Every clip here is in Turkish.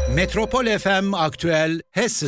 Metropol FM Aktüel Hessen.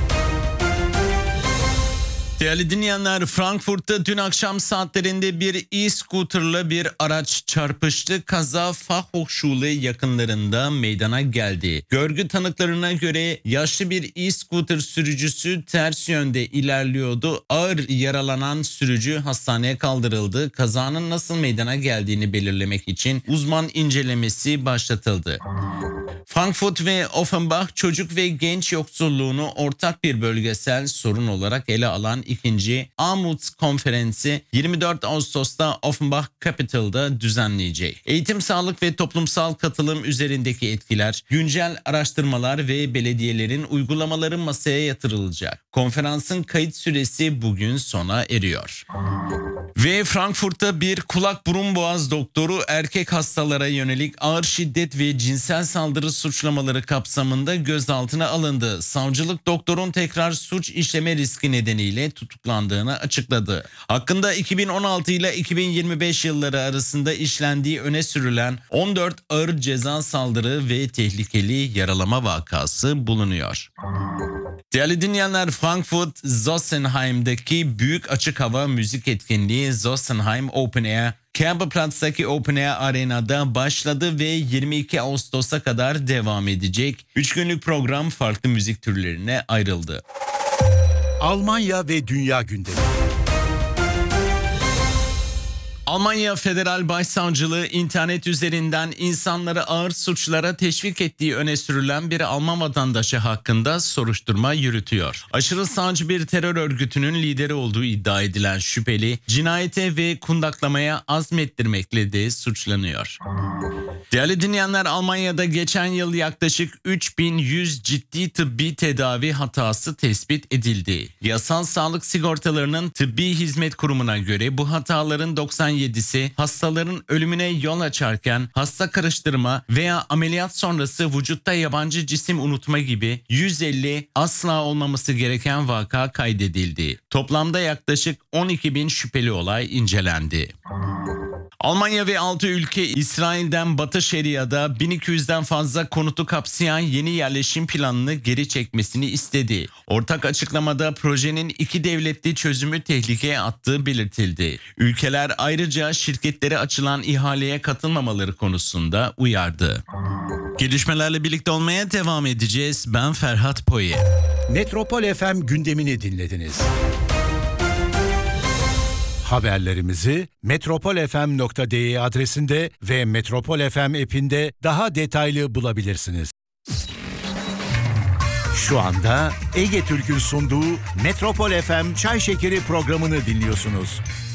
Değerli dinleyenler, Frankfurt'ta dün akşam saatlerinde bir e-scooter'la bir araç çarpıştı. Kaza Fachhochschule yakınlarında meydana geldi. Görgü tanıklarına göre yaşlı bir e-scooter sürücüsü ters yönde ilerliyordu. Ağır yaralanan sürücü hastaneye kaldırıldı. Kazanın nasıl meydana geldiğini belirlemek için uzman incelemesi başlatıldı. Frankfurt ve Offenbach çocuk ve genç yoksulluğunu ortak bir bölgesel sorun olarak ele alan ikinci Armuts konferansı 24 Ağustos'ta Offenbach Capital'da düzenleyecek. Eğitim, sağlık ve toplumsal katılım üzerindeki etkiler, güncel araştırmalar ve belediyelerin uygulamaları masaya yatırılacak. Konferansın kayıt süresi bugün sona eriyor. Ve Frankfurt'ta bir kulak burun boğaz doktoru erkek hastalara yönelik ağır şiddet ve cinsel saldırı suçlamaları kapsamında gözaltına alındı. Savcılık doktorun tekrar suç işleme riski nedeniyle tutuklandığını açıkladı. Hakkında 2016 ile 2025 yılları arasında işlendiği öne sürülen 14 ağır ceza saldırı ve tehlikeli yaralama vakası bulunuyor. Değerli dinleyenler, Frankfurt Sossenheim'daki büyük açık hava müzik etkinliği Sossenheim Open Air, Kerberplatz'taki Open Air Arena'da başladı ve 22 Ağustos'a kadar devam edecek. 3 günlük program farklı müzik türlerine ayrıldı. Almanya ve Dünya gündemi. Almanya Federal Başsavcılığı internet üzerinden insanları ağır suçlara teşvik ettiği öne sürülen bir Alman vatandaşı hakkında soruşturma yürütüyor. Aşırı sağcı bir terör örgütünün lideri olduğu iddia edilen şüpheli, cinayete ve kundaklamaya azmettirmekle de suçlanıyor. Değerli dinleyenler, Almanya'da geçen yıl yaklaşık 3100 ciddi tıbbi tedavi hatası tespit edildi. Yasal sağlık sigortalarının tıbbi hizmet kurumuna göre bu hataların 97'si hastaların ölümüne yol açarken hasta karıştırma veya ameliyat sonrası vücutta yabancı cisim unutma gibi 150 asla olmaması gereken vaka kaydedildi. Toplamda yaklaşık 12.000 şüpheli olay incelendi. Almanya ve 6 ülke İsrail'den Batı Şeria'da 1200'den fazla konutu kapsayan yeni yerleşim planını geri çekmesini istedi. Ortak açıklamada projenin iki devletli çözümü tehlikeye attığı belirtildi. Ülkeler ayrıca şirketlere açılan ihaleye katılmamaları konusunda uyardı. Gelişmelerle birlikte olmaya devam edeceğiz. Ben Ferhat Poye. Metropol FM gündemini dinlediniz. Haberlerimizi metropolfm.de adresinde ve Metropol FM app'inde daha detaylı bulabilirsiniz. Şu anda Ege Türk'ün sunduğu Metropol FM Çay Şekeri programını dinliyorsunuz.